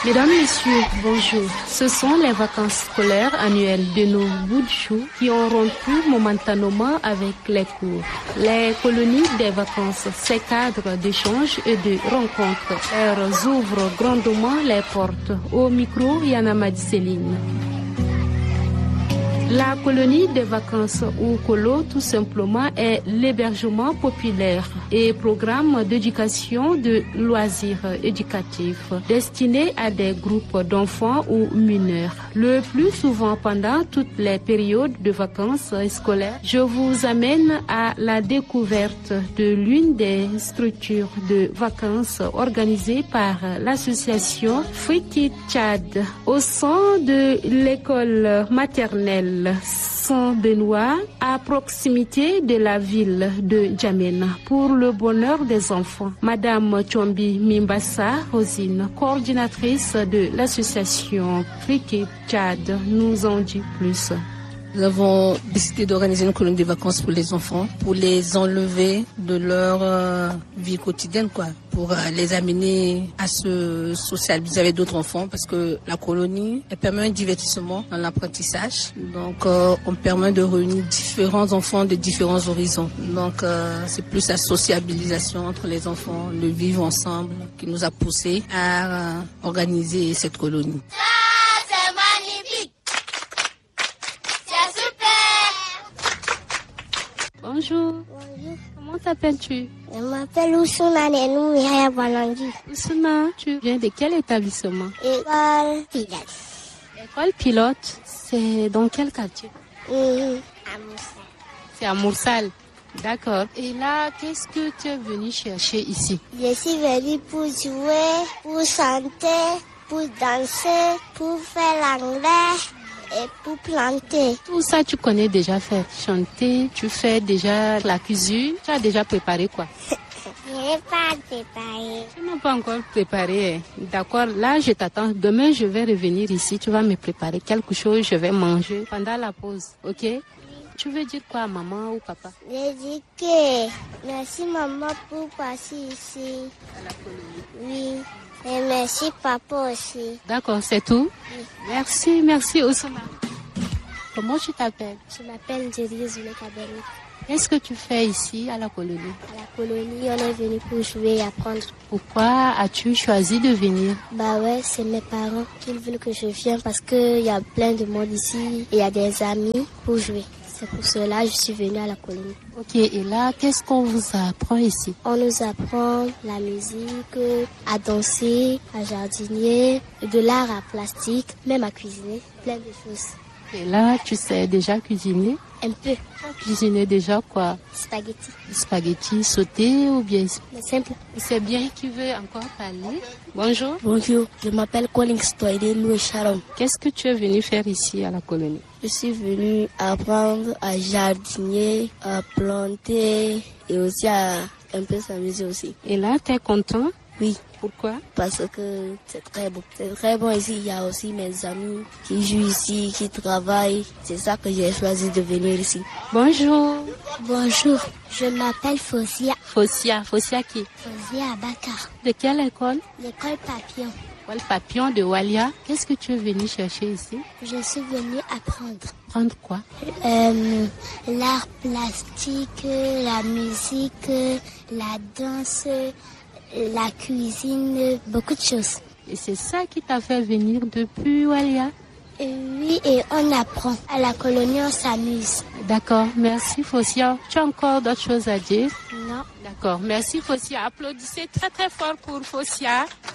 Mesdames, Messieurs, bonjour. Ce sont les vacances scolaires annuelles de nos Boudchou qui ont rompu momentanément avec les cours. Les colonies des vacances, ces cadres d'échange et de rencontres, elles ouvrent grandement les portes. Au micro, Yana Madiseline. La colonie des vacances ou colo, tout simplement, est l'hébergement populaire et programme d'éducation de loisirs éducatifs destiné à des groupes d'enfants ou mineurs. Le plus souvent pendant toutes les périodes de vacances scolaires, je vous amène à la découverte de l'une des structures de vacances organisées par l'association Friki Tchad au sein de l'école maternelle Saint-Benoît, à proximité de la ville de Djamena, pour le bonheur des enfants. Madame Chombi Mimbassa Rosine, coordinatrice de l'association Friki Tchad, nous en dit plus. Nous avons décidé d'organiser une colonie de vacances pour les enfants, pour les enlever de leur vie quotidienne, pour les amener à se socialiser avec d'autres enfants, parce que la colonie, elle permet un divertissement dans l'apprentissage. Donc, on permet de réunir différents enfants de différents horizons. Donc, c'est plus la sociabilisation entre les enfants, le vivre ensemble, qui nous a poussé à organiser cette colonie. Bonjour. Bonjour. Comment t'appelles-tu? Je m'appelle Oussouna Nenou Yahya Banangi. Oussouna, tu viens de quel établissement? École Pilote. École Pilote, c'est dans quel quartier? À Moussal. C'est à Moussal. D'accord. Et là, qu'est-ce que tu es venu chercher ici? Je suis venue pour jouer, pour chanter, pour danser, pour faire l'anglais. Et pour planter. Tout ça, tu connais déjà faire. Chanter, tu fais déjà la cuisine. Tu as déjà préparé quoi? Je n'ai pas préparé. Tu n'as pas encore préparé. D'accord, là, je t'attends. Demain, je vais revenir ici. Tu vas me préparer quelque chose. Je vais manger pendant la pause. OK? Oui. Tu veux dire quoi à maman ou papa? Je dis que merci maman pour passer ici. À la colonie. Oui. Et merci papa aussi. D'accord, c'est tout? Oui. Merci Oussouna. Comment tu t'appelles? Je m'appelle Jerry Zoulekabeni. Qu'est-ce que tu fais ici à la colonie? À la colonie, on est venu pour jouer et apprendre. Pourquoi as-tu choisi de venir? C'est mes parents qui veulent que je vienne parce qu'il y a plein de monde ici et il y a des amis pour jouer. C'est pour cela que je suis venue à la colonie. Ok, et là, qu'est-ce qu'on vous apprend ici? On nous apprend la musique, à danser, à jardiner, de l'art à plastique, même à cuisiner, plein de choses. Et là, tu sais déjà cuisiner? Un peu. Tu as cuisiné déjà quoi? Spaghetti. Spaghetti sauté ou bien? Simple. C'est bien qui veut encore parler. Bonjour. Bonjour, je m'appelle Collins Toydé Louis Sharon. Qu'est-ce que tu es venu faire ici à la colonie? Je suis venu apprendre à jardiner, à planter et aussi à un peu s'amuser aussi. Et là, tu es content? Oui. Pourquoi? Parce que c'est très beau. C'est très bon ici. Il y a aussi mes amis qui jouent ici, qui travaillent. C'est ça que j'ai choisi de venir ici. Bonjour. Bonjour. Je m'appelle Fosia. Fosia qui? Fosia Abakar. De quelle école? L'école Papillon. L'école Papillon de Walia. Qu'est-ce que tu es venu chercher ici? Je suis venue apprendre. Apprendre quoi? L'art plastique, la musique, la danse, la cuisine, beaucoup de choses. Et c'est ça qui t'a fait venir depuis Walia? Oui, et on apprend. À la colonie, on s'amuse. D'accord, merci Fosia. Tu as encore d'autres choses à dire? Non. D'accord, merci Fosia. Applaudissez très très fort pour Fosia.